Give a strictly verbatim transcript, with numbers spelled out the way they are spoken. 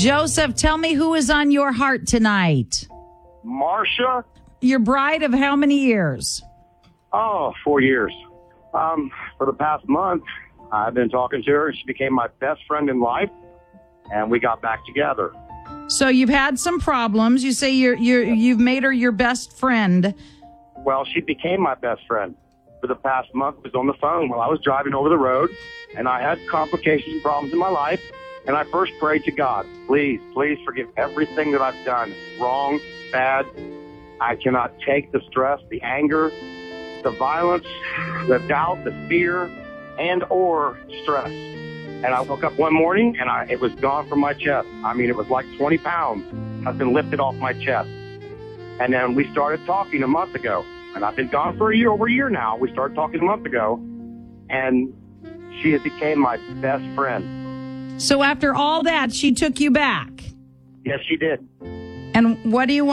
Joseph, tell me who is on your heart tonight. Marsha? Your bride of how many years? Oh, four years. Um, for the past month, I've been talking to her, and she became my best friend in life, and we got back together. So you've had some problems. You say you're, you're, you've made her your best friend. Well, she became my best friend. For the past month, I was on the phone while I was driving over the road, and I had complications and problems in my life, and I first prayed to God, please, please forgive everything that I've done. Wrong, bad. I cannot take the stress, the anger, the violence, the doubt, the fear, and or stress. And I woke up one morning, and I, it was gone from my chest. I mean, it was like twenty pounds has been lifted off my chest. And then we started talking a month ago. And I've been gone for a year, over a year now. We started talking a month ago. And she has became my best friend. So after all that, she took you back. Yes, she did. And what do you want?